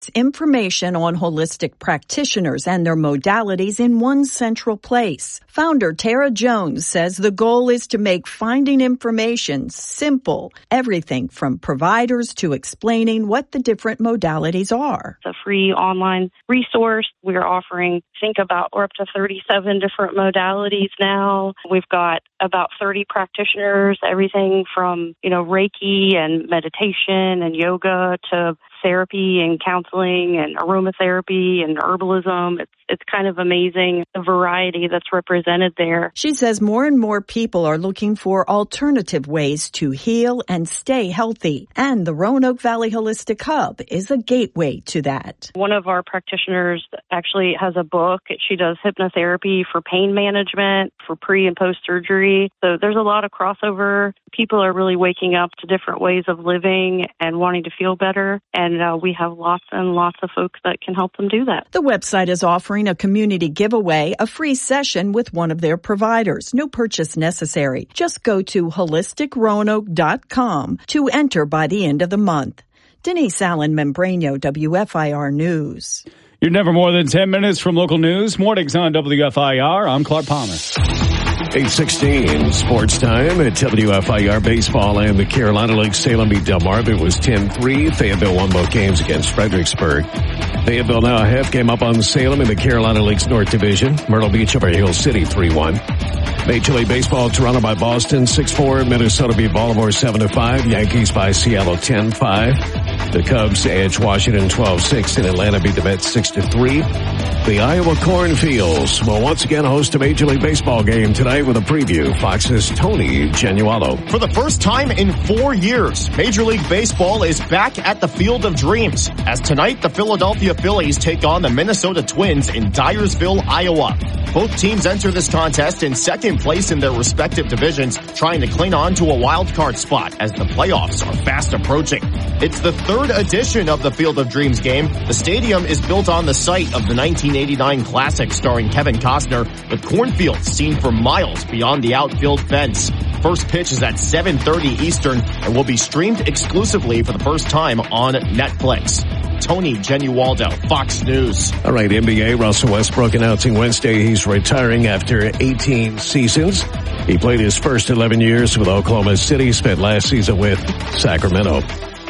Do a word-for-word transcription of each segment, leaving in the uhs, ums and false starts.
Information on holistic practitioners and their modalities in one central place. Founder Tara Jones says the goal is to make finding information simple, everything from providers to explaining what the different modalities are. It's a free online resource. We're offering, think about, we're up to thirty-seven different modalities now. We've got about thirty practitioners, everything from, you know, Reiki and meditation and yoga to therapy and counseling and aromatherapy and herbalism. It's it's kind of amazing the variety that's represented there. She says more and more people are looking for alternative ways to heal and stay healthy. And the Roanoke Valley Holistic Hub is a gateway to that. One of our practitioners actually has a book. She does hypnotherapy for pain management, for pre and post surgery. So there's a lot of crossover. People are really waking up to different ways of living and wanting to feel better. And And uh, we have lots and lots of folks that can help them do that. The website is offering a community giveaway, a free session with one of their providers. No purchase necessary. Just go to holistic roanoke dot com to enter by the end of the month. Denise Allen Membranio, W F I R News. You're never more than ten minutes from local news. Mornings on W F I R. I'm Clark Palmer. eight sixteen sports time at W F I R baseball and the Carolina League. Salem beat Delmarva. It was ten three. Fayetteville won both games against Fredericksburg. Fayetteville now a half game up on Salem in the Carolina League's North Division. Myrtle Beach over Hill City three one. Major League Baseball, Toronto by Boston six four. Minnesota beat Baltimore seven to five. Yankees by Seattle ten five. The Cubs edge Washington twelve six, and Atlanta beat the Mets six to three. The Iowa Cornfields will once again host a Major League Baseball game tonight with a preview. Fox's Tony Genualdo. For the first time in four years, Major League Baseball is back at the Field of Dreams, as tonight the Philadelphia Phillies take on the Minnesota Twins in Dyersville, Iowa. Both teams enter this contest in second place in their respective divisions, trying to cling on to a wild card spot as the playoffs are fast approaching. It's the third edition of the Field of Dreams game. The stadium is built on the site of the nineteen eighty-nine Classic starring Kevin Costner, with cornfields seen for miles beyond the outfield fence. First pitch is at seven thirty Eastern and will be streamed exclusively for the first time on Netflix. Tony Genualdo, Fox News. All right, N B A, Russell Westbrook announcing Wednesday he's retiring after eighteen seasons. He played his first eleven years with Oklahoma City, spent last season with Sacramento.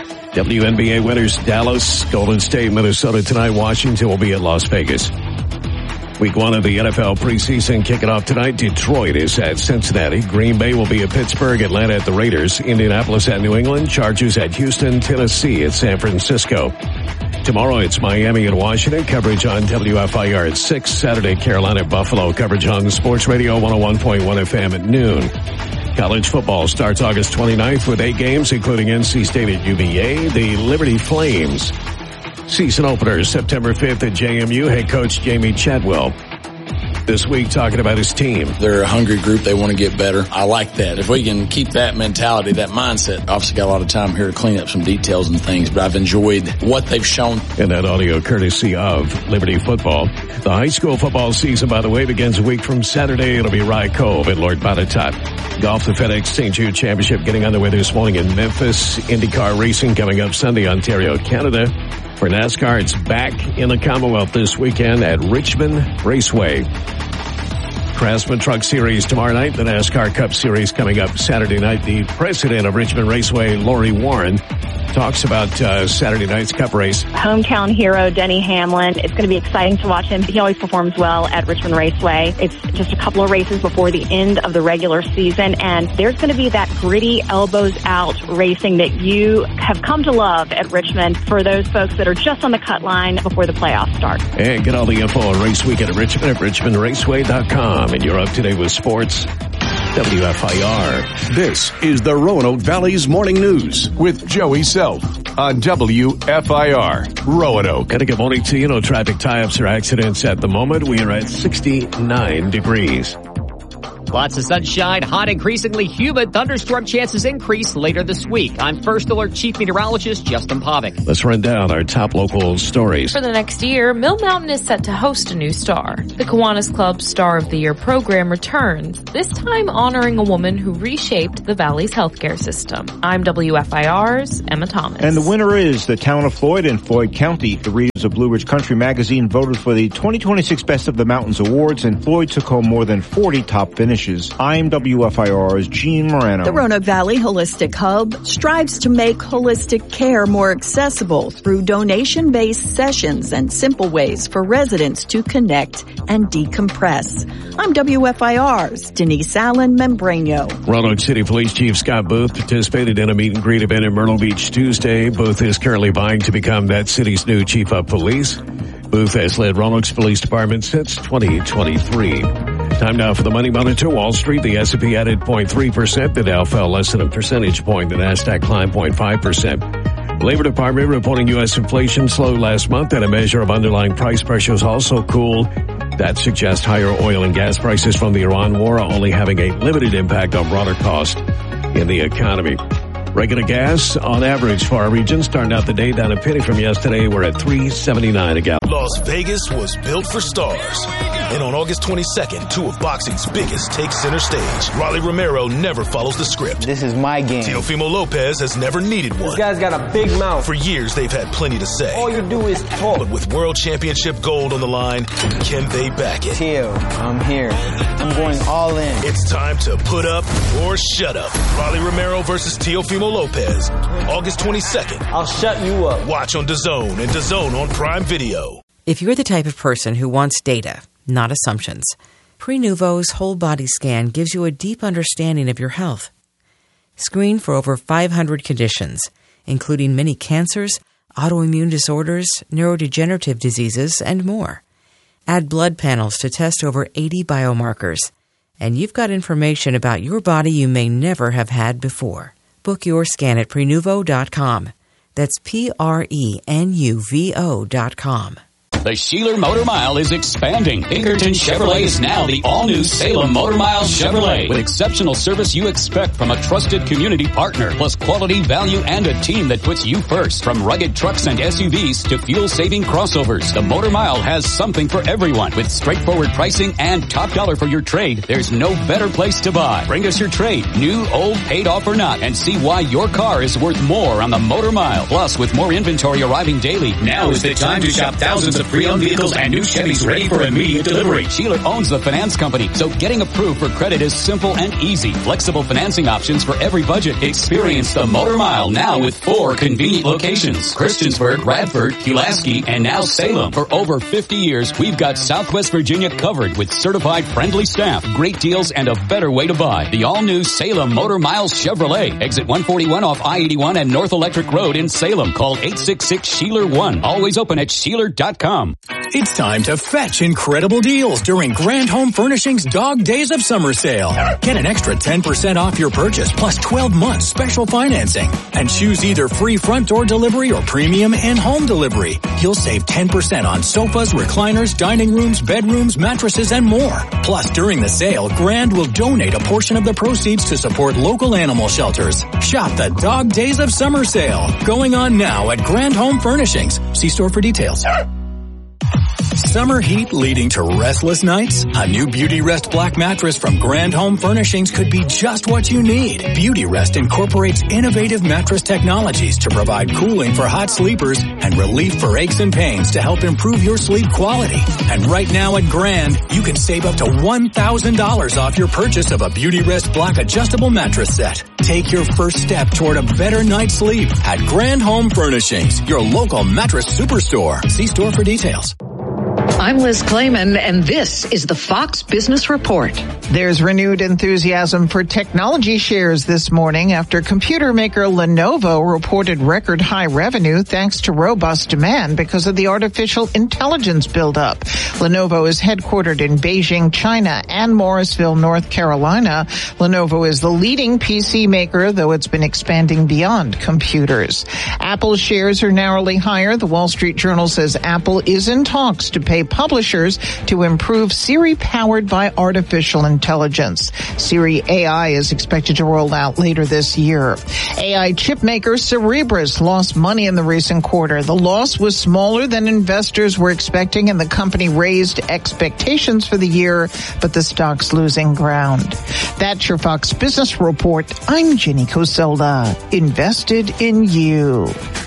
W N B A winners Dallas, Golden State, Minnesota tonight. Washington will be at Las Vegas. Week one of the N F L preseason kicking off tonight. Detroit is at Cincinnati. Green Bay will be at Pittsburgh. Atlanta at the Raiders. Indianapolis at New England. Chargers at Houston. Tennessee at San Francisco. Tomorrow it's Miami and Washington. Coverage on W F I R at six. Saturday, Carolina at Buffalo. Coverage on Sports Radio one oh one point one F M at noon. College football starts August twenty-ninth with eight games, including N C State at U V A. The Liberty Flames. Season opener September fifth at J M U. Head coach Jamie Chadwell this week talking about his team. They're a hungry group. They want to get better. I like that. If we can keep that mentality, that mindset, obviously got a lot of time here to clean up some details and things, but I've enjoyed what they've shown. And that audio courtesy of Liberty Football. The high school football season, by the way, begins a week from Saturday. It'll be Rye Cove at Lord Botetourt. Golf, the FedEx Saint Jude Championship getting underway this morning in Memphis. IndyCar racing coming up Sunday, Ontario, Canada. For NASCAR, it's back in the Commonwealth this weekend at Richmond Raceway. Craftsman Truck Series tomorrow night. The NASCAR Cup Series coming up Saturday night. The president of Richmond Raceway, Lori Warren, talks about uh, Saturday night's Cup race. Hometown hero Denny Hamlin. It's going to be exciting to watch him. He always performs well at Richmond Raceway. It's just a couple of races before the end of the regular season, and there's going to be that gritty, elbows out racing that you have come to love at Richmond for those folks that are just on the cut line before the playoffs start. And get all the info on race weekend at Richmond at richmond raceway dot com. And you're up to date with sports. W F I R. This is the Roanoke Valley's Morning News with Joey Self on W F I R Roanoke. And a good morning to you. No traffic tie-ups or accidents at the moment. We are at sixty-nine degrees. Lots of sunshine, hot, increasingly humid. Thunderstorm chances increase later this week. I'm First Alert Chief Meteorologist Justin Pavic. Let's run down our top local stories. For the next year, Mill Mountain is set to host a new star. The Kiwanis Club Star of the Year program returns, this time honoring a woman who reshaped the Valley's healthcare system. I'm W F I R's Emma Thomas. And the winner is the town of Floyd in Floyd County. The readers of Blue Ridge Country Magazine voted for the twenty twenty-six Best of the Mountains Awards, and Floyd took home more than forty top finishes. I'm W F I R's Gene Morano. The Roanoke Valley Holistic Hub strives to make holistic care more accessible through donation-based sessions and simple ways for residents to connect and decompress. I'm W F I R's Denise Allen Membrano. Roanoke City Police Chief Scott Booth participated in a meet and greet event in Myrtle Beach Tuesday. Booth is currently vying to become that city's new chief of police. Booth has led Roanoke's police department since twenty twenty-three. Time now for the Money Monitor. Wall Street, the S and P added zero point three percent. The Dow fell less than a percentage point. The Nasdaq climbed zero point five percent. Labor Department reporting U S inflation slowed last month, and a measure of underlying price pressures also cooled. That suggests higher oil and gas prices from the Iran war are only having a limited impact on broader cost in the economy. Regular gas, on average for our region, starting out the day down a penny from yesterday. We're at three seventy-nine a gallon. Las Vegas was built for stars. And on August twenty-second, two of boxing's biggest take center stage. Rolly Romero never follows the script. This is my game. Teofimo Lopez has never needed one. This guy's got a big mouth. For years, they've had plenty to say. All you do is talk. But with world championship gold on the line, can they back it? Teo, I'm here. I'm going all in. It's time to put up or shut up. Rolly Romero versus Teofimo Lopez. August twenty-second. I'll shut you up. Watch on DAZN and DAZN on Prime Video. If you're the type of person who wants data, not assumptions, Prenuvo's whole body scan gives you a deep understanding of your health. Screen for over five hundred conditions, including many cancers, autoimmune disorders, neurodegenerative diseases, and more. Add blood panels to test over eighty biomarkers, and you've got information about your body you may never have had before. Book your scan at Prenuvo dot com. That's P R E N U V O dot com. The Sheeler Motor Mile is expanding. Pinkerton Chevrolet is now the all-new Salem Motor Mile Chevrolet. With exceptional service you expect from a trusted community partner, plus quality, value, and a team that puts you first. From rugged trucks and S U Vs to fuel-saving crossovers, the Motor Mile has something for everyone. With straightforward pricing and top dollar for your trade, there's no better place to buy. Bring us your trade, new, old, paid off or not, and see why your car is worth more on the Motor Mile. Plus, with more inventory arriving daily, now is the time to shop thousands of pre-owned vehicles and new Chevys ready for immediate delivery. Sheeler owns the finance company, so getting approved for credit is simple and easy. Flexible financing options for every budget. Experience the Motor Mile now with four convenient locations: Christiansburg, Radford, Pulaski, and now Salem. For over fifty years, we've got Southwest Virginia covered with certified friendly staff, great deals, and a better way to buy. The all-new Salem Motor Mile Chevrolet. Exit one forty-one off I eighty-one and North Electric Road in Salem. Call eight six six, S H E E L E R one. Always open at Sheeler dot com. It's time to fetch incredible deals during Grand Home Furnishings Dog Days of Summer Sale. Get an extra ten percent off your purchase plus twelve months special financing. And choose either free front door delivery or premium in-home delivery. You'll save ten percent on sofas, recliners, dining rooms, bedrooms, mattresses, and more. Plus, during the sale, Grand will donate a portion of the proceeds to support local animal shelters. Shop the Dog Days of Summer Sale. Going on now at Grand Home Furnishings. See store for details. Summer heat leading to restless nights? A new Beauty Rest Black mattress from Grand Home Furnishings could be just what you need. Beauty Rest incorporates innovative mattress technologies to provide cooling for hot sleepers and relief for aches and pains to help improve your sleep quality. And right now at Grand, you can save up to one thousand dollars off your purchase of a Beauty Rest Black adjustable mattress set. Take your first step toward a better night's sleep at Grand Home Furnishings, your local mattress superstore. See store for details. I'm Liz Clayman, and this is the Fox Business Report. There's renewed enthusiasm for technology shares this morning after computer maker Lenovo reported record high revenue thanks to robust demand because of the artificial intelligence buildup. Lenovo is headquartered in Beijing, China, and Morrisville, North Carolina. Lenovo is the leading P C maker, though it's been expanding beyond computers. Apple shares are narrowly higher. The Wall Street Journal says Apple is in talks to pay publishers to improve Siri powered by artificial intelligence. Siri A I is expected to roll out later this year. A I chip maker Cerebras lost money in the recent quarter. The loss was smaller than investors were expecting, and the company raised expectations for the year, but the stock's losing ground. That's your Fox Business Report. I'm Jenny Coselda. Invested in you.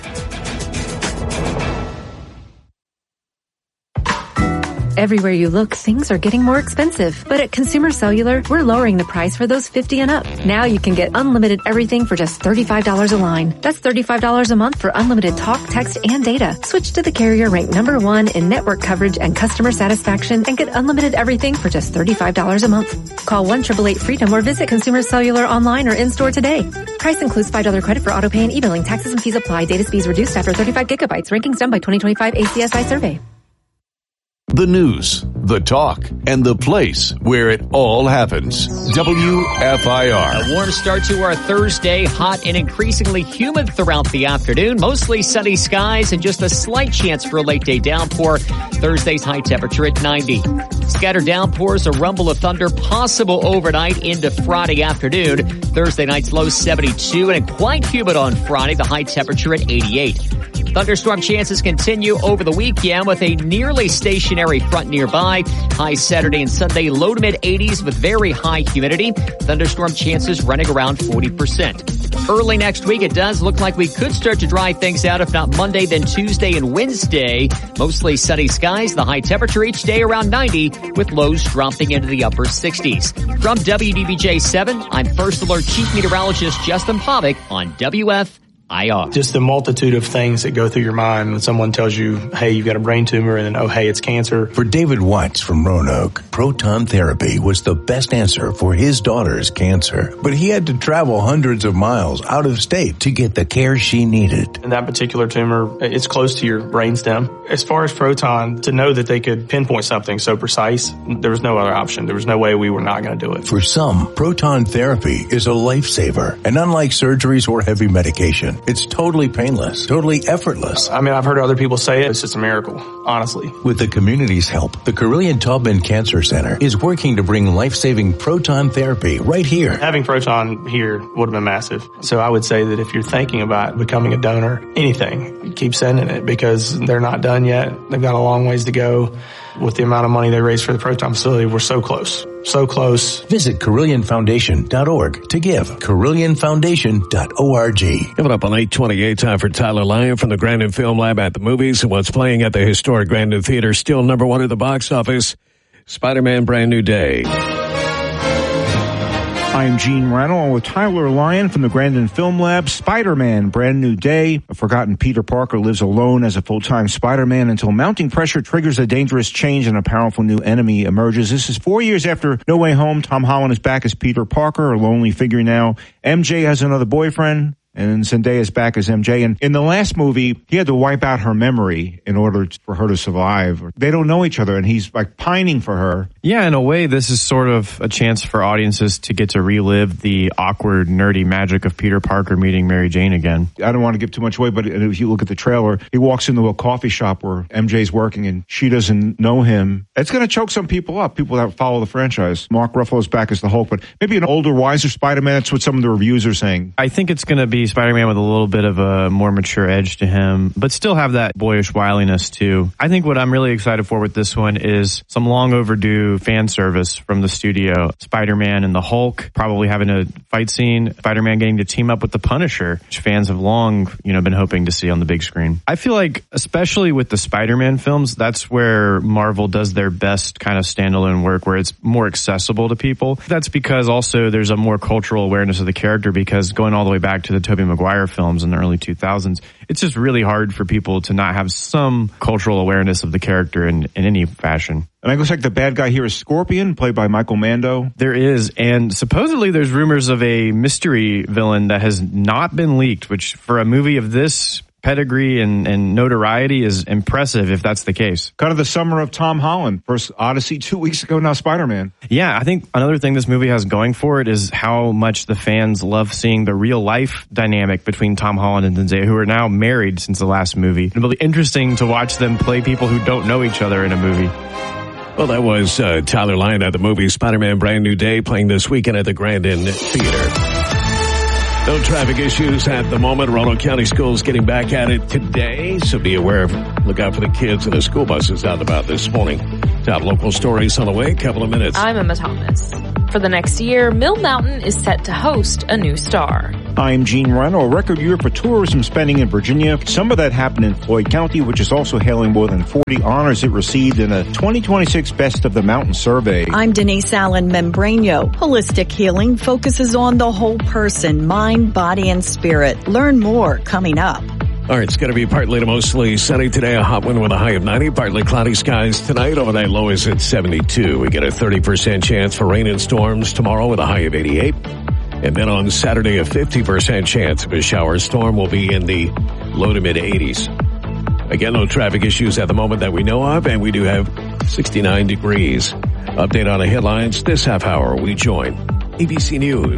Everywhere you look, things are getting more expensive. But at Consumer Cellular, we're lowering the price for those fifty and up. Now you can get unlimited everything for just thirty-five dollars a line. That's thirty-five dollars a month for unlimited talk, text, and data. Switch to the carrier ranked number one in network coverage and customer satisfaction and get unlimited everything for just thirty-five dollars a month. Call one eight eight eight freedom or visit Consumer Cellular online or in-store today. Price includes five dollars credit for auto pay and e-billing. Taxes and fees apply. Data speeds reduced after thirty-five gigabytes. Rankings done by twenty twenty-five A C S I survey. The news, the talk, and the place where it all happens. W F I R. A warm start to our Thursday. Hot and increasingly humid throughout the afternoon. Mostly sunny skies and just a slight chance for a late day downpour. Thursday's high temperature at ninety. Scattered downpours, a rumble of thunder possible overnight into Friday afternoon. Thursday night's low seventy-two and quite humid on Friday. The high temperature at eighty-eight. Thunderstorm chances continue over the weekend with a nearly stationary front nearby. High Saturday and Sunday, low to mid eighties with very high humidity. Thunderstorm chances running around forty percent. Early next week, it does look like we could start to dry things out, if not Monday, then Tuesday and Wednesday. Mostly sunny skies, the high temperature each day around ninety, with lows dropping into the upper sixties. From W D B J seven, I'm First Alert Chief Meteorologist Justin Pavic on W F I R. Just the multitude of things that go through your mind when someone tells you, hey, you've got a brain tumor, and then, oh, hey, it's cancer. For David Watts from Roanoke, proton therapy was the best answer for his daughter's cancer. But he had to travel hundreds of miles out of state to get the care she needed. And that particular tumor, it's close to your brainstem. As far as proton, to know that they could pinpoint something so precise, there was no other option. There was no way we were not going to do it. For some, proton therapy is a lifesaver. And unlike surgeries or heavy medication, it's totally painless, totally effortless. I mean, I've heard other people say it. It's just a miracle, honestly. With the community's help, the Carillion Taubman Cancer Center is working to bring life-saving proton therapy right here. Having proton here would have been massive. So I would say that if you're thinking about becoming a donor, anything, keep sending it because they're not done yet. They've got a long ways to go. With the amount of money they raised for the proton facility, we're so close. So close. Visit Carillion Foundation dot org to give. Carillion Foundation dot org. Coming up on eight twenty-eight, time for Tyler Lyon from the Grandin Film Lab at the movies. And what's playing at the historic Grandin Theater, still number one at the box office, Spider-Man Brand New Day. I'm Gene Randall with Tyler Lyon from the Grandin Film Lab. Spider-Man, Brand New Day. A forgotten Peter Parker lives alone as a full-time Spider-Man until mounting pressure triggers a dangerous change and a powerful new enemy emerges. This is four years after No Way Home. Tom Holland is back as Peter Parker, a lonely figure now. M J has another boyfriend. And Zendaya's back as M J. And in the last movie, he had to wipe out her memory in order for her to survive. They don't know each other, and he's like pining for her. Yeah, in a way, this is sort of a chance for audiences to get to relive the awkward, nerdy magic of Peter Parker meeting Mary Jane again. I don't want to give too much away, but if you look at the trailer, he walks into a coffee shop where M J's working, and she doesn't know him. It's going to choke some people up, people that follow the franchise. Mark Ruffalo's back as the Hulk, but maybe an older, wiser Spider-Man. That's what some of the reviews are saying. I think it's going to be Spider-Man with a little bit of a more mature edge to him, but still have that boyish wiliness too. I think what I'm really excited for with this one is some long overdue fan service from the studio. Spider-Man and the Hulk probably having a fight scene. Spider-Man getting to team up with the Punisher, which fans have long, you know, been hoping to see on the big screen. I feel like, especially with the Spider-Man films, that's where Marvel does their best kind of standalone work, where it's more accessible to people. That's because also there's a more cultural awareness of the character, because going all the way back to the Tobey Maguire films in the early two thousands, it's just really hard for people to not have some cultural awareness of the character in, in any fashion. And it looks like the bad guy here is Scorpion, played by Michael Mando. There is, and supposedly there's rumors of a mystery villain that has not been leaked, which for a movie of this pedigree and, and notoriety is impressive if that's the case. Kind of the summer of Tom Holland. First Odyssey two weeks ago, now Spider-Man. Yeah, I think another thing this movie has going for it is how much the fans love seeing the real life dynamic between Tom Holland and Zendaya, who are now married since the last movie. It'll be interesting to watch them play people who don't know each other in a movie. Well, that was uh, Tyler Lyon at the movie Spider-Man Brand New Day, playing this weekend at the Grand Inn Theater. No traffic issues at the moment. Roanoke County Schools getting back at it today, so be aware of, look out for the kids and the school buses out and about this morning. Top local stories on the way, couple of minutes. I'm Emma Thomas. For the next year, Mill Mountain is set to host a new star. I'm Gene Reno. A record year for tourism spending in Virginia. Some of that happened in Floyd County, which is also hailing more than forty honors it received in a twenty twenty-six Best of the Mountain survey. I'm Denise Allen Membrano. Holistic healing focuses on the whole person, mind, body, and spirit. Learn more coming up. All right, it's going to be partly to mostly sunny today, a hot one with a high of ninety, partly cloudy skies tonight. Overnight low is at seventy-two. We get a thirty percent chance for rain and storms tomorrow with a high of eighty-eight. And then on Saturday, a fifty percent chance of a shower storm will be in the low to mid eighties. Again, no traffic issues at the moment that we know of, and we do have sixty-nine degrees. Update on the headlines this half hour. We join A B C News.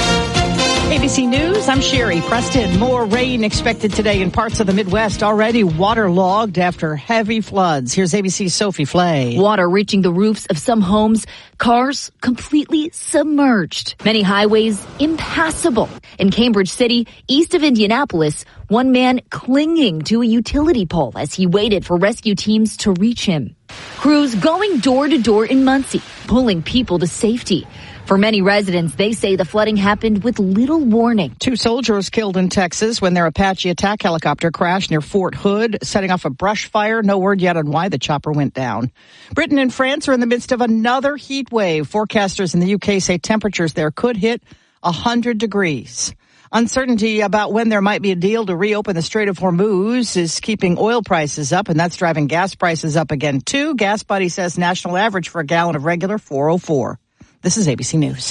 A B C News, I'm Sherry Preston. More rain expected today in parts of the Midwest, already waterlogged after heavy floods. Here's A B C's Sophie Flay. Water reaching the roofs of some homes, cars completely submerged. Many highways impassable. In Cambridge City, east of Indianapolis, one man clinging to a utility pole as he waited for rescue teams to reach him. Crews going door to door in Muncie, pulling people to safety. For many residents, they say the flooding happened with little warning. Two soldiers killed in Texas when their Apache attack helicopter crashed near Fort Hood, setting off a brush fire. No word yet on why the chopper went down. Britain and France are in the midst of another heat wave. Forecasters in the U K say temperatures there could hit one hundred degrees. Uncertainty about when there might be a deal to reopen the Strait of Hormuz is keeping oil prices up, and that's driving gas prices up again, too. Gas Buddy says national average for a gallon of regular, four oh four. This is A B C News.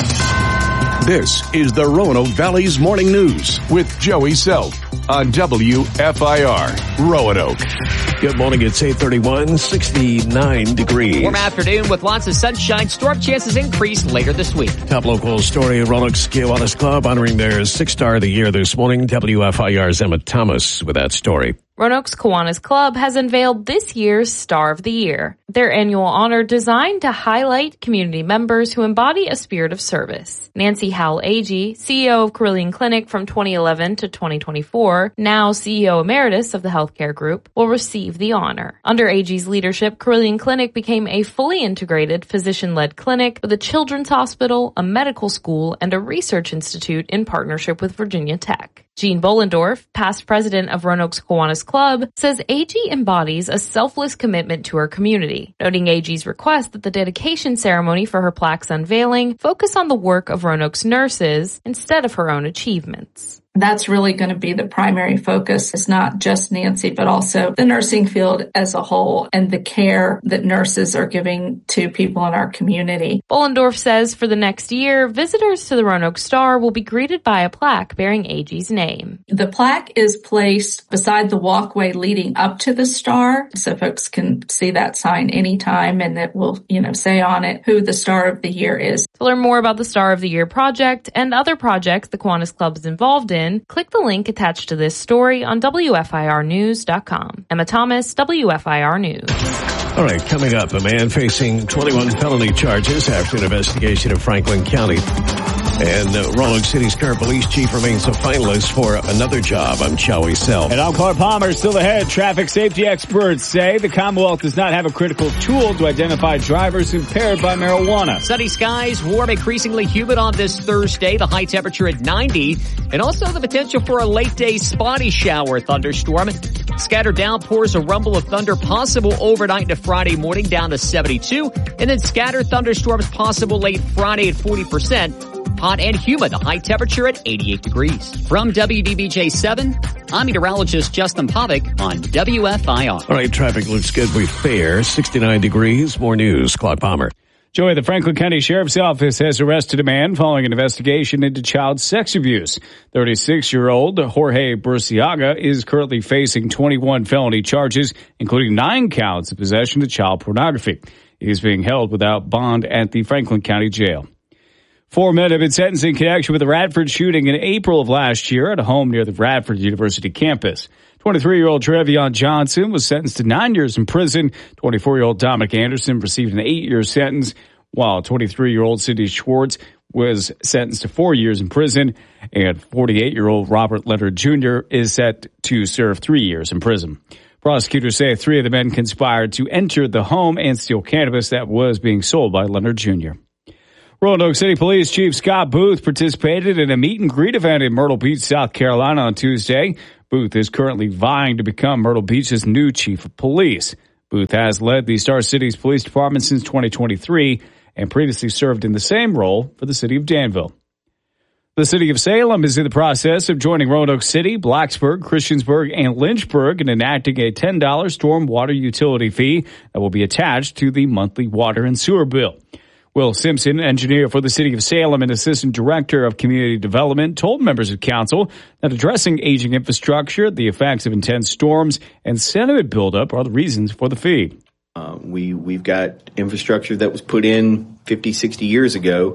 This is the Roanoke Valley's Morning News with Joey Self on W F I R Roanoke. Good morning. It's eight thirty-one, sixty-nine degrees. Warm afternoon with lots of sunshine. Storm chances increase later this week. Top local story, Roanoke's Kiwanis Club honoring their sixth star of the year this morning. W F I R's Emma Thomas with that story. Roanoke's Kiwanis Club has unveiled this year's Star of the Year, their annual honor designed to highlight community members who embody a spirit of service. Nancy Howell Agee, C E O of Carilion Clinic from twenty eleven to twenty twenty-four, now C E O Emeritus of the healthcare group, will receive the honor. Under Agee's leadership, Carilion Clinic became a fully integrated physician-led clinic with a children's hospital, a medical school, and a research institute in partnership with Virginia Tech. Gene Bollendorf, past president of Roanoke's Kiwanis Club, says Agee embodies a selfless commitment to her community, noting Agee's request that the dedication ceremony for her plaque's unveiling focus on the work of Roanoke's nurses instead of her own achievements. That's really going to be the primary focus. It's not just Nancy, but also the nursing field as a whole and the care that nurses are giving to people in our community. Bollendorf says for the next year, visitors to the Roanoke Star will be greeted by a plaque bearing Agee's name. The plaque is placed beside the walkway leading up to the star, so folks can see that sign anytime, and it will, you know, say on it who the Star of the Year is. To learn more about the Star of the Year project and other projects the Kiwanis Club is involved in, click the link attached to this story on W F I R news dot com. Emma Thomas, W F I R News. All right, coming up, a man facing twenty-one felony charges after an investigation in Franklin County. And uh, Roanoke City's current police chief remains a finalist for another job. I'm Joey Self. And I'm Clark Palmer, still ahead. Traffic safety experts say the Commonwealth does not have a critical tool to identify drivers impaired by marijuana. Sunny skies, warm, increasingly humid on this Thursday. The high temperature at ninety. And also the potential for a late day spotty shower thunderstorm. Scattered downpours, a rumble of thunder possible overnight into Friday morning down to seventy-two. And then scattered thunderstorms possible late Friday at forty percent. Hot and humid, a high temperature at eighty-eight degrees. From W D B J seven, I'm meteorologist Justin Pavick on W F I R. All right, traffic looks good with fair. sixty-nine degrees. More news. Clark Palmer. Joey, the Franklin County Sheriff's Office has arrested a man following an investigation into child sex abuse. thirty-six-year-old Jorge Burciaga is currently facing twenty-one felony charges, including nine counts of possession of child pornography. He is being held without bond at the Franklin County Jail. Four men have been sentenced in connection with the Radford shooting in April of last year at a home near the Radford University campus. twenty-three-year-old Trevion Johnson was sentenced to nine years in prison. twenty-four-year-old Dominic Anderson received an eight-year sentence, while twenty-three-year-old Sidney Schwartz was sentenced to four years in prison, and forty-eight-year-old Robert Leonard Junior is set to serve three years in prison. Prosecutors say three of the men conspired to enter the home and steal cannabis that was being sold by Leonard Junior Roanoke City Police Chief Scott Booth participated in a meet and greet event in Myrtle Beach, South Carolina on Tuesday. Booth is currently vying to become Myrtle Beach's new chief of police. Booth has led the Star Cities Police Department since twenty twenty-three and previously served in the same role for the city of Danville. The city of Salem is in the process of joining Roanoke City, Blacksburg, Christiansburg, and Lynchburg in enacting a ten dollars storm water utility fee that will be attached to the monthly water and sewer bill. Will Simpson, engineer for the city of Salem and assistant director of community development, told members of council that addressing aging infrastructure, the effects of intense storms, and sediment buildup are the reasons for the fee. Uh, we, we've got infrastructure that was put in fifty, sixty years ago,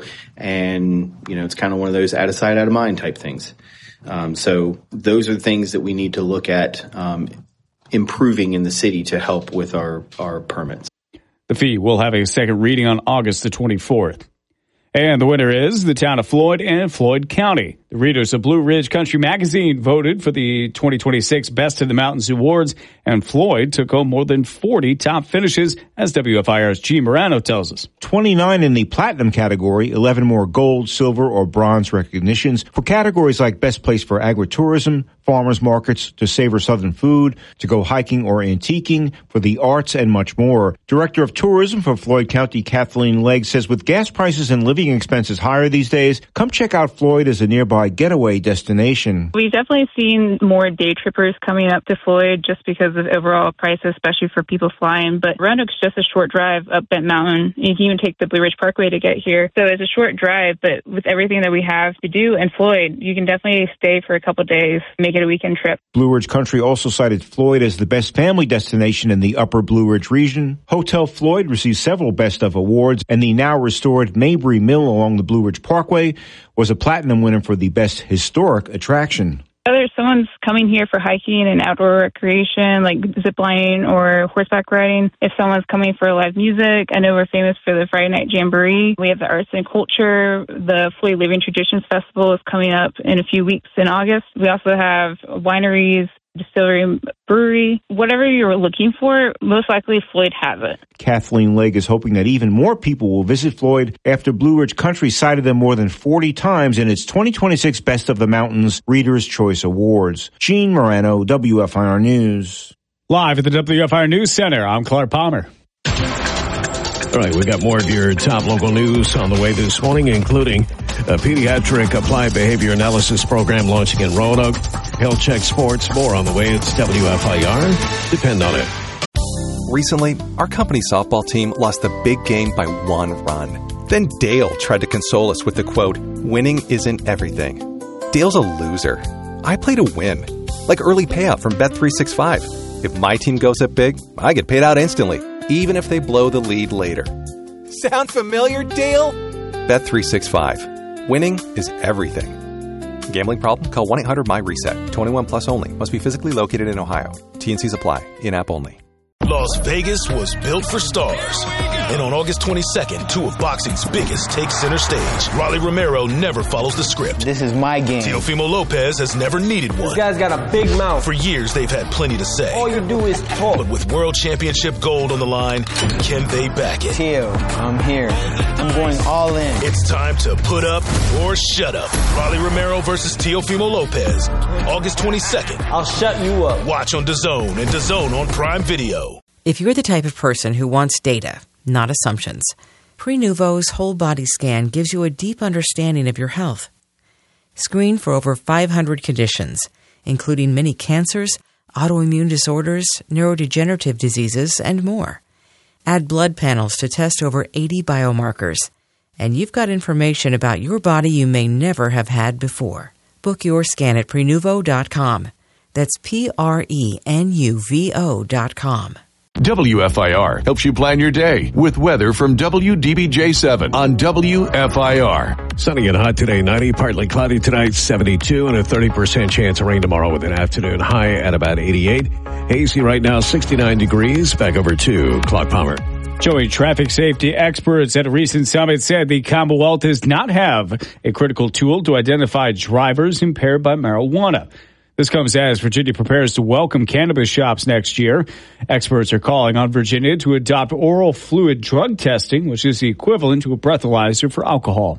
and, you know, it's kind of one of those out of sight, out of mind type things. Um, so those are the things that we need to look at um, improving in the city to help with our, our permits. The fee will have a second reading on August the twenty-fourth. And the winner is the town of Floyd and Floyd County. The readers of Blue Ridge Country Magazine voted for the twenty twenty-six Best of the Mountains Awards, and Floyd took home more than forty top finishes, as W F I R's Gene Morano tells us. twenty-nine in the platinum category, eleven more gold, silver, or bronze recognitions for categories like Best Place for Agritourism, farmers markets, to savor southern food, to go hiking or antiquing, for the arts, and much more. Director of Tourism for Floyd County, Kathleen Legg, says with gas prices and living expenses higher these days, come check out Floyd as a nearby getaway destination. We've definitely seen more day trippers coming up to Floyd just because of overall prices, especially for people flying. But Roanoke's just a short drive up Bent Mountain. You can even take the Blue Ridge Parkway to get here. So it's a short drive, but with everything that we have to do in Floyd, you can definitely stay for a couple days, make it a weekend trip. Blue Ridge Country also cited Floyd as the best family destination in the upper Blue Ridge region. Hotel Floyd received several Best of awards, and the now restored Mabry Mill along the Blue Ridge Parkway was a platinum winner for the best historic attraction. Whether someone's coming here for hiking and outdoor recreation, like ziplining or horseback riding, if someone's coming for live music, I know we're famous for the Friday Night Jamboree. We have the Arts and Culture. The Floyd Living Traditions Festival is coming up in a few weeks in August. We also have wineries, distillery, brewery. Whatever you're looking for, most likely Floyd has it. Kathleen Legg is hoping that even more people will visit Floyd after Blue Ridge Country cited them more than forty times in its twenty twenty-six Best of the Mountains Reader's Choice Awards. Gene Morano, W F I R News. Live at the W F I R News Center, I'm Clark Palmer. All right, we got more of your top local news on the way this morning, including a pediatric applied behavior analysis program launching in Roanoke. Health Check Sports, more on the way. It's W F I R. Depend on it. Recently, our company softball team lost a big game by one run. Then Dale tried to console us with the quote, "Winning isn't everything." Dale's a loser. I play to win, like early payout from Bet three sixty-five. If my team goes up big, I get paid out instantly, even if they blow the lead later. Sound familiar, Dale? Bet three sixty-five. Winning is everything. Gambling problem? Call one eight hundred my reset. twenty-one plus only. Must be physically located in Ohio. T and C's apply. In-app only. Las Vegas was built for stars. And on August twenty-second, two of boxing's biggest take center stage. Rolly Romero never follows the script. This is my game. Teofimo Lopez has never needed one. This guy's got a big mouth. For years, they've had plenty to say. All you do is talk. But with World Championship gold on the line, can they back it? Teo, I'm here. I'm going all in. It's time to put up or shut up. Rolly Romero versus Teofimo Lopez. August twenty-second. I'll shut you up. Watch on DAZN and DAZN on Prime Video. If you're the type of person who wants data, not assumptions, Prenuvo's whole body scan gives you a deep understanding of your health. Screen for over five hundred conditions, including many cancers, autoimmune disorders, neurodegenerative diseases, and more. Add blood panels to test over eighty biomarkers. And you've got information about your body you may never have had before. Book your scan at prenuvo dot com. That's P R E N U V O dot com. W F I R helps you plan your day with weather from W D B J seven on W F I R. Sunny and hot today, ninety, partly cloudy tonight, seventy-two, and a thirty percent chance of rain tomorrow with an afternoon high at about eighty-eight. Hazy right now, sixty-nine degrees. Back over to Clark Palmer. Joey, traffic safety experts at a recent summit said the Commonwealth does not have a critical tool to identify drivers impaired by marijuana. This comes as Virginia prepares to welcome cannabis shops next year. Experts are calling on Virginia to adopt oral fluid drug testing, which is the equivalent to a breathalyzer for alcohol.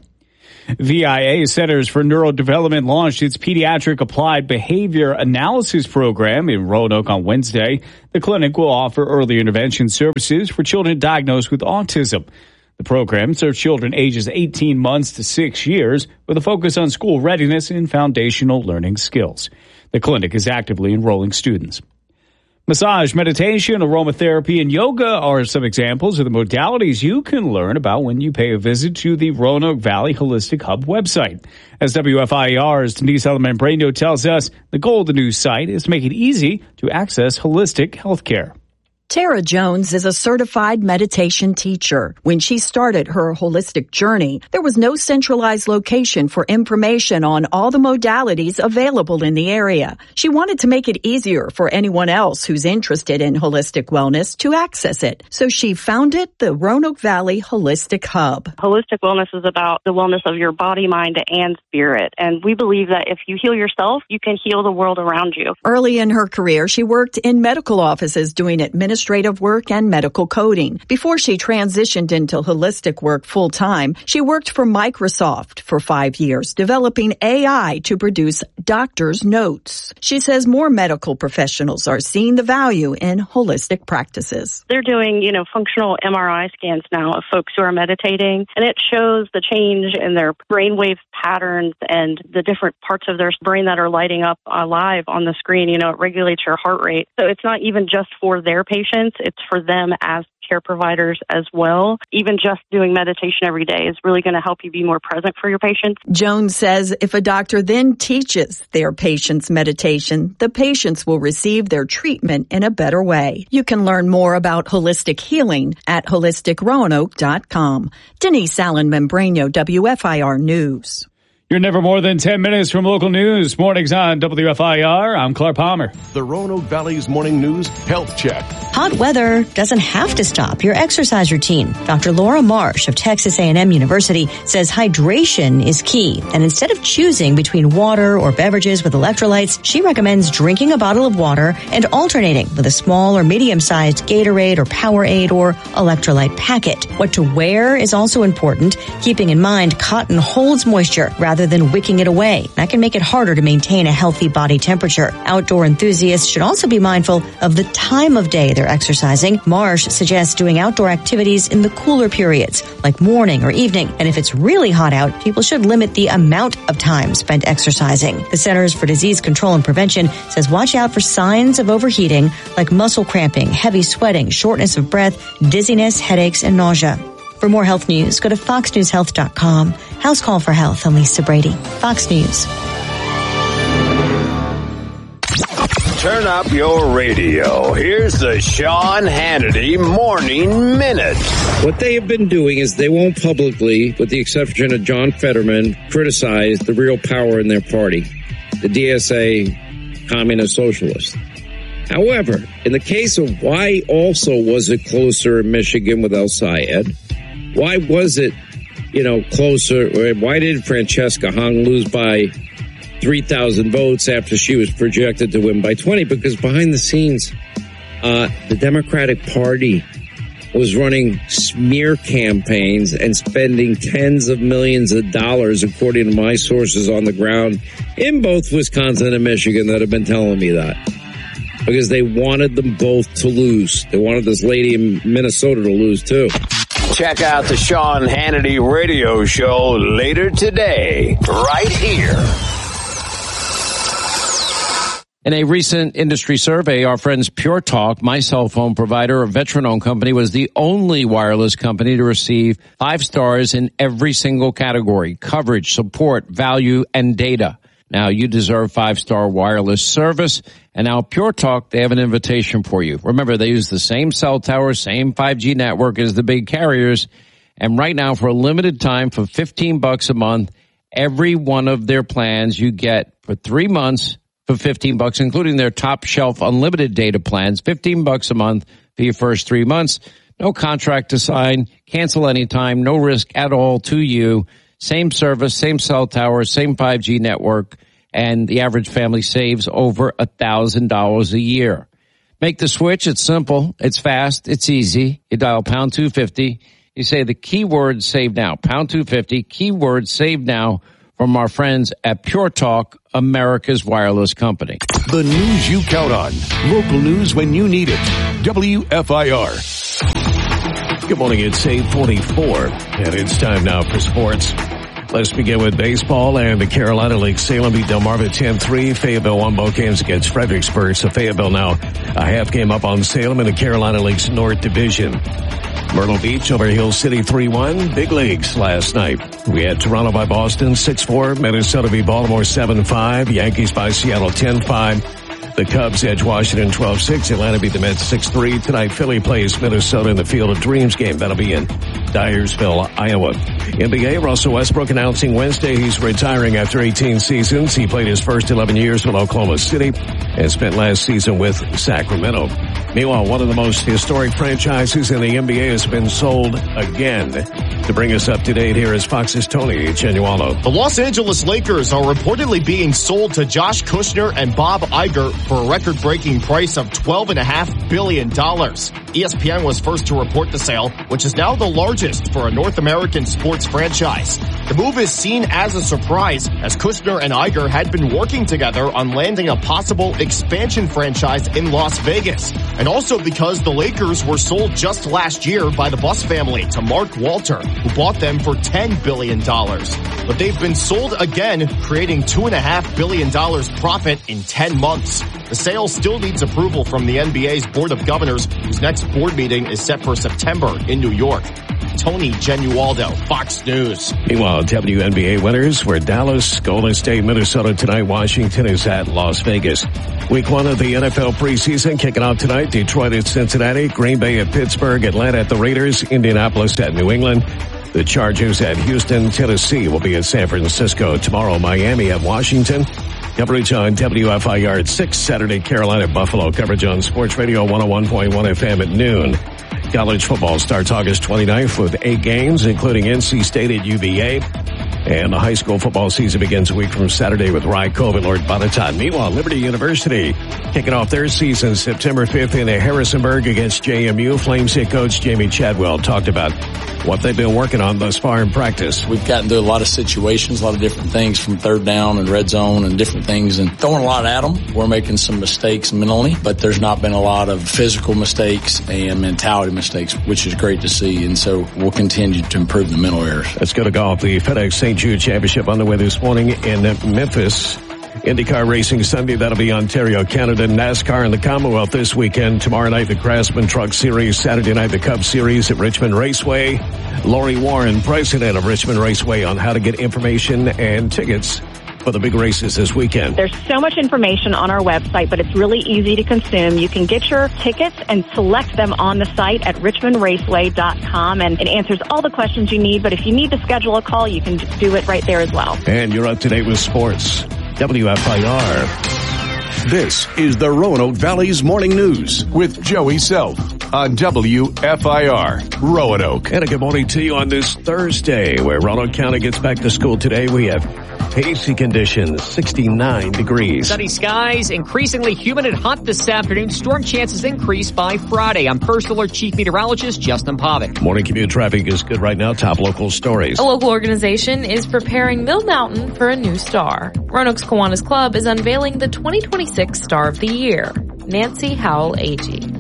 V I A Centers for Neurodevelopment launched its Pediatric Applied Behavior Analysis Program in Roanoke on Wednesday. The clinic will offer early intervention services for children diagnosed with autism. The program serves children ages eighteen months to six years with a focus on school readiness and foundational learning skills. The clinic is actively enrolling students. Massage, meditation, aromatherapy, and yoga are some examples of the modalities you can learn about when you pay a visit to the Roanoke Valley Holistic Hub website. As W F I R's Denise Ellen-Membreño tells us, the goal of the new site is to make it easy to access holistic health care. Tara Jones is a certified meditation teacher. When she started her holistic journey, there was no centralized location for information on all the modalities available in the area. She wanted to make it easier for anyone else who's interested in holistic wellness to access it. So she founded the Roanoke Valley Holistic Hub. Holistic wellness is about the wellness of your body, mind, and spirit. And we believe that if you heal yourself, you can heal the world around you. Early in her career, she worked in medical offices doing administrative administrative work and medical coding. Before she transitioned into holistic work full-time, she worked for Microsoft for five years, developing A I to produce doctors' notes. She says more medical professionals are seeing the value in holistic practices. They're doing, you know, functional M R I scans now of folks who are meditating, and it shows the change in their brainwave patterns and the different parts of their brain that are lighting up alive on the screen. You know, it regulates your heart rate. So it's not even just for their patients, it's for them as care providers as well. Even just doing meditation every day is really going to help you be more present for your patients. Jones says if a doctor then teaches their patients meditation, the patients will receive their treatment in a better way. You can learn more about holistic healing at holistic roanoke dot com. Denise Allen-Membreño, W F I R News. You're never more than ten minutes from local news. Mornings on W F I R. I'm Clark Palmer. The Roanoke Valley's Morning News Health Check. Hot weather doesn't have to stop your exercise routine. Doctor Laura Marsh of Texas A and M University says hydration is key. And instead of choosing between water or beverages with electrolytes, she recommends drinking a bottle of water and alternating with a small or medium-sized Gatorade or Powerade or electrolyte packet. What to wear is also important, keeping in mind cotton holds moisture rather than wicking it away. That can make it harder to maintain a healthy body temperature. Outdoor enthusiasts should also be mindful of the time of day they're exercising. Marsh suggests doing outdoor activities in the cooler periods, like morning or evening. And if it's really hot out, people should limit the amount of time spent exercising. The Centers for Disease Control and Prevention says watch out for signs of overheating, like muscle cramping, heavy sweating, shortness of breath, dizziness, headaches, and nausea. For more health news, go to fox news health dot com. House Call for Health, I'm Lisa Brady. Fox News. Turn up your radio. Here's the Sean Hannity Morning Minute. What they have been doing is they won't publicly, with the exception of John Fetterman, criticize the real power in their party, the D S A Communist Socialist. However, in the case of why also was it closer in Michigan with El Sayed, why was it, you know, closer? Why did Francesca Hung lose by three thousand votes after she was projected to win by twenty? Because behind the scenes, uh, the Democratic Party was running smear campaigns and spending tens of millions of dollars, according to my sources on the ground in both Wisconsin and Michigan that have been telling me that. Because they wanted them both to lose. They wanted this lady in Minnesota to lose, too. Check out the Sean Hannity radio show later today, right here. In a recent industry survey, our friends Pure Talk, my cell phone provider, a veteran-owned company, was the only wireless company to receive five stars in every single category: coverage, support, value, and data. Now, you deserve five-star wireless service. And now Pure Talk, they have an invitation for you. Remember, they use the same cell tower, same five G network as the big carriers. And right now, for a limited time, for fifteen bucks a month, every one of their plans you get for three months for fifteen bucks, including their top shelf unlimited data plans, fifteen bucks a month for your first three months. No contract to sign, cancel anytime, no risk at all to you. Same service, same cell tower, same five G network, and the average family saves over a thousand dollars a year. Make the switch. It's simple. It's fast. It's easy. You dial pound two fifty. You say the keyword save now, pound two fifty, keyword save now, from our friends at Pure Talk, America's wireless company. The news you count on. Local news when you need it. W F I R. Good morning. It's eight forty-four, and it's time now for sports. Let's begin with baseball, and the Carolina League. Salem beat Delmarva ten three. Fayetteville won both games against Fredericksburg. So Fayetteville now a half game up on Salem in the Carolina League's North Division. Myrtle Beach over Hill City three one. Big leagues last night. We had Toronto by Boston six four. Minnesota beat Baltimore seven five. Yankees by Seattle ten five. The Cubs edge Washington twelve six. Atlanta beat the Mets six three. Tonight, Philly plays Minnesota in the Field of Dreams game. That'll be in Dyersville, Iowa. N B A, Russell Westbrook announcing Wednesday he's retiring after eighteen seasons. He played his first eleven years with Oklahoma City and spent last season with Sacramento. Meanwhile, one of the most historic franchises in the N B A has been sold again. To bring us up to date, here is Fox's Tony Genualo. The Los Angeles Lakers are reportedly being sold to Josh Kushner and Bob Iger for a record-breaking price of twelve point five billion dollars. E S P N was first to report the sale, which is now the largest for a North American sports franchise. The move is seen as a surprise, as Kushner and Iger had been working together on landing a possible expansion franchise in Las Vegas. And also because the Lakers were sold just last year by the Buss family to Mark Walter, who bought them for ten billion dollars. But they've been sold again, creating two point five billion dollars profit in ten months. The sale still needs approval from the N B A's Board of Governors, whose next board meeting is set for September in New York. Tony Genualdo, Fox News. Meanwhile, W N B A winners were Dallas, Golden State, Minnesota tonight. Washington is at Las Vegas. Week one of the N F L preseason kicking off tonight. Detroit at Cincinnati, Green Bay at Pittsburgh, Atlanta at the Raiders, Indianapolis at New England. The Chargers at Houston, Tennessee will be at San Francisco. Tomorrow, Miami at Washington. Coverage on W F I R at six, Saturday, Carolina, Buffalo. Coverage on Sports Radio one oh one point one F M at noon. College football starts August twenty-ninth with eight games, including N C State at U V A. And the high school football season begins a week from Saturday with Rye Cove and Lord Bonnetoon. Meanwhile, Liberty University kicking off their season September fifth in Harrisonburg against J M U. Flames head coach Jamie Chadwell talked about what they've been working on thus far in practice. We've gotten through a lot of situations, a lot of different things from third down and red zone and different things and throwing a lot at them. We're making some mistakes mentally, but there's not been a lot of physical mistakes and mentality mistakes, which is great to see. And so we'll continue to improve the mental errors. Let's go to golf. The FedEx Saint Jude Championship underway this morning in Memphis. IndyCar Racing Sunday, that'll be Ontario, Canada. NASCAR in the Commonwealth this weekend. Tomorrow night, the Craftsman Truck Series. Saturday night, the Cup Series at Richmond Raceway. Lori Warren, president of Richmond Raceway, on how to get information and tickets for the big races this weekend. There's so much information on our website, but it's really easy to consume. You can get your tickets and select them on the site at richmond raceway dot com, and it answers all the questions you need. But if you need to schedule a call, you can just do it right there as well. And you're up to date with sports. W F I R. This is the Roanoke Valley's Morning News with Joey Self on W F I R Roanoke. And a good morning to you on this Thursday, where Roanoke County gets back to school today. We have hazy conditions, sixty-nine degrees. Sunny skies, increasingly humid and hot this afternoon. Storm chances increase by Friday. I'm First Alert Chief Meteorologist Justin Pavic. Morning commute traffic is good right now. Top local stories. A local organization is preparing Mill Mountain for a new star. Roanoke's Kiwanis Club is unveiling the twenty twenty-six Star of the Year, Nancy Howell Agee.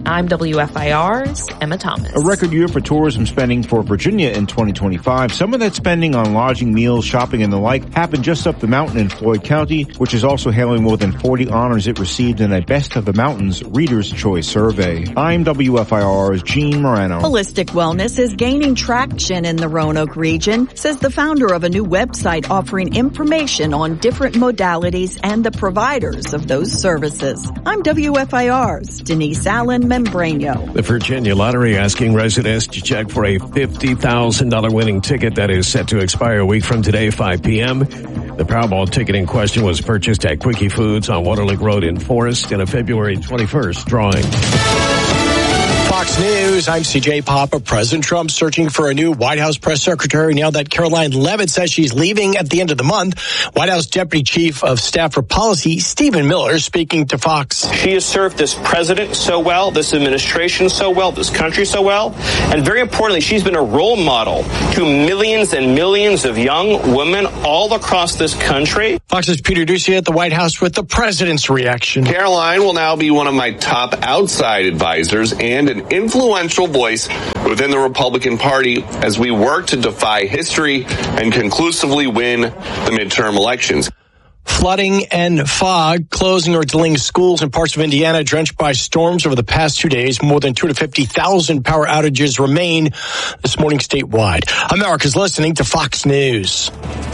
I'm W F I R's Emma Thomas. A record year for tourism spending for Virginia in twenty twenty-five. Some of that spending on lodging, meals, shopping, and the like happened just up the mountain in Floyd County, which is also hailing more than forty honors it received in a Best of the Mountains Reader's Choice survey. I'm W F I R's Gene Morano. Holistic wellness is gaining traction in the Roanoke region, says the founder of a new website offering information on different modalities and the providers of those services. I'm W F I R's Denise Allen Membrano. The Virginia Lottery asking residents to check for a fifty thousand dollars winning ticket that is set to expire a week from today, five p.m. The Powerball ticket in question was purchased at Quickie Foods on Waterlake Road in Forest in a February twenty-first drawing. Fox News, I'm C J Papa. President Trump searching for a new White House press secretary now that Caroline Leavitt says she's leaving at the end of the month. White House Deputy Chief of Staff for Policy, Stephen Miller, speaking to Fox. She has served this president so well, this administration so well, this country so well, and very importantly, she's been a role model to millions and millions of young women all across this country. Fox's Peter Doocy at the White House with the president's reaction. Caroline will now be one of my top outside advisors and an influential voice within the Republican Party as we work to defy history and conclusively win the midterm elections. Flooding and fog closing or delaying schools in parts of Indiana drenched by storms over the past two days. More than two hundred fifty thousand power outages remain this morning statewide. America's listening to Fox News.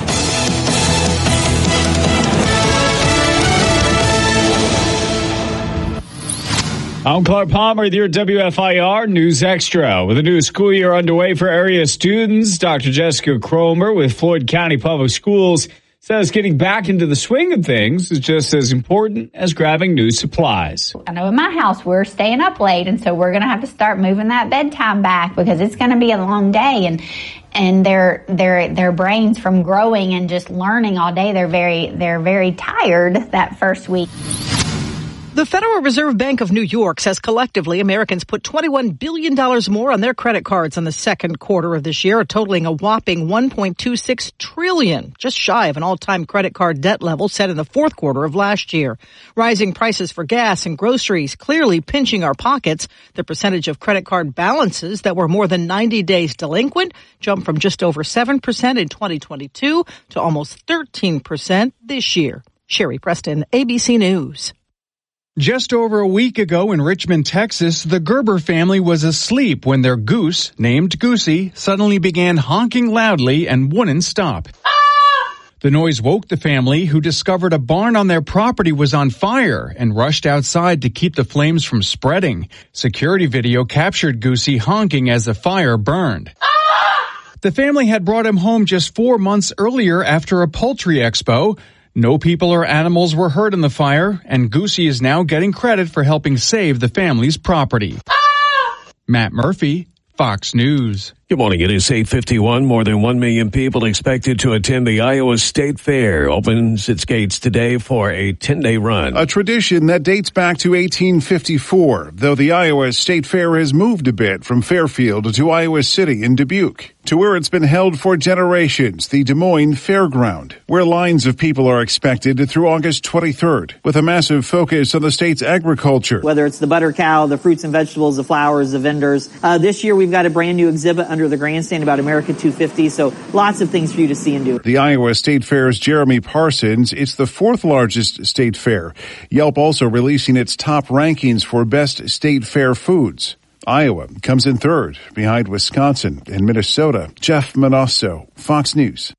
I'm Clark Palmer with your W F I R News Extra. With a new school year underway for area students, Doctor Jessica Cromer with Floyd County Public Schools says getting back into the swing of things is just as important as grabbing new supplies. I know in my house we're staying up late, and so we're going to have to start moving that bedtime back because it's going to be a long day, and and their their their brains from growing and just learning all day, they're very they're very tired that first week. The Federal Reserve Bank of New York says collectively Americans put twenty-one billion dollars more on their credit cards in the second quarter of this year, totaling a whopping one point two six trillion dollars, just shy of an all-time credit card debt level set in the fourth quarter of last year. Rising prices for gas and groceries clearly pinching our pockets. The percentage of credit card balances that were more than ninety days delinquent jumped from just over seven percent in twenty twenty-two to almost thirteen percent this year. Sherry Preston, A B C News. Just over a week ago in Richmond, Texas, the Gerber family was asleep when their goose, named Goosey, suddenly began honking loudly and wouldn't stop. Ah! The noise woke the family, who discovered a barn on their property was on fire and rushed outside to keep the flames from spreading. Security video captured Goosey honking as the fire burned. Ah! The family had brought him home just four months earlier after a poultry expo. No people or animals were hurt in the fire, and Goosey is now getting credit for helping save the family's property. Ah! Matt Murphy, Fox News. Good morning. It is eight fifty-one. More than one million people expected to attend the Iowa State Fair. Opens its gates today for a ten-day run. A tradition that dates back to eighteen fifty-four, though the Iowa State Fair has moved a bit from Fairfield to Iowa City in Dubuque, to where it's been held for generations, the Des Moines Fairground, where lines of people are expected through August twenty-third, with a massive focus on the state's agriculture. Whether it's the butter cow, the fruits and vegetables, the flowers, the vendors. Uh, this year we've got a brand new exhibit under the grandstand about America two fifty, so lots of things for you to see and do. The Iowa State Fair's Jeremy Parsons. It's the fourth largest state fair. Yelp also releasing its top rankings for best state fair foods. Iowa comes in third, behind Wisconsin and Minnesota. Jeff Manasso, Fox News.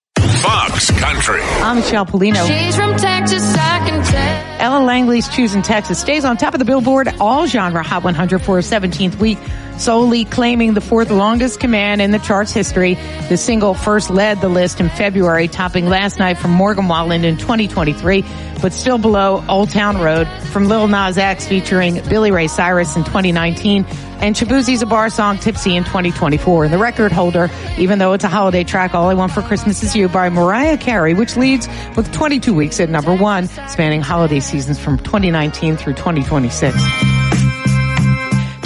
Fox Country. I'm Michelle Polino. She's from Texas, I can tell. Ella Langley's Choosing Texas stays on top of the Billboard All Genre Hot one hundred for a seventeenth week, solely claiming the fourth longest command in the chart's history. The single first led the list in February, topping Last Night from Morgan Wallen in twenty twenty-three, but still below Old Town Road from Lil Nas X featuring Billy Ray Cyrus in twenty nineteen, and Shabuzi Zabar song Tipsy in twenty twenty-four. And the record holder, even though it's a holiday track, All I Want for Christmas Is You by Mariah Carey, which leads with twenty-two weeks at number one, spanning holiday seasons from twenty nineteen through twenty twenty-six.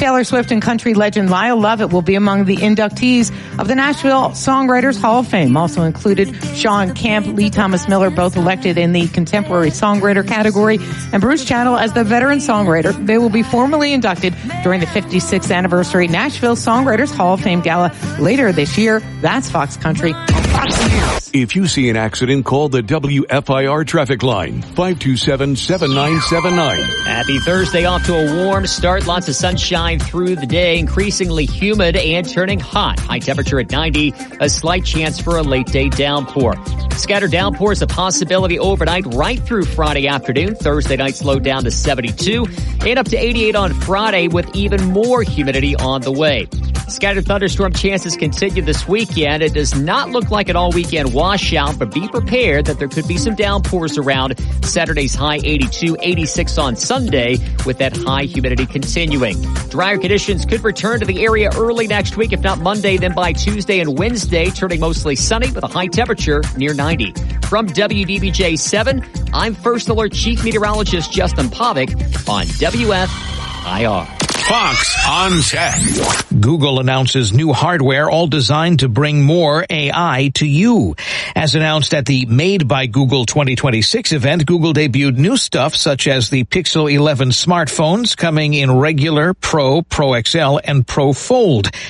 Taylor Swift and country legend Lyle Lovett will be among the inductees of the Nashville Songwriters Hall of Fame. Also included Sean Camp, Lee Thomas Miller, both elected in the contemporary songwriter category, and Bruce Chattel as the veteran songwriter. They will be formally inducted during the fifty-sixth anniversary Nashville Songwriters Hall of Fame Gala later this year. That's Fox Country on Fox News. If you see an accident, call the W F I R traffic line, five two seven, seven nine seven nine. Happy Thursday, off to a warm start. Lots of sunshine through the day, increasingly humid and turning hot. High temperature at ninety, a slight chance for a late day downpour. Scattered downpours a possibility overnight right through Friday afternoon. Thursday night slowed down to seventy-two and up to eighty-eight on Friday with even more humidity on the way. Scattered thunderstorm chances continue this weekend. It does not look like an all-weekend washout, but be prepared that there could be some downpours around. Saturday's high eighty-two, eighty-six on Sunday with that high humidity continuing. Drier conditions could return to the area early next week, if not Monday, then by Tuesday and Wednesday, turning mostly sunny with a high temperature near ninety. From W D B J seven, I'm First Alert Chief Meteorologist Justin Pavick on W F I R. Fox on Tech. Google announces new hardware all designed to bring more A I to you. As announced at the Made by Google twenty twenty-six event, Google debuted new stuff such as the Pixel eleven smartphones coming in regular, Pro, Pro X L, and Pro Fold.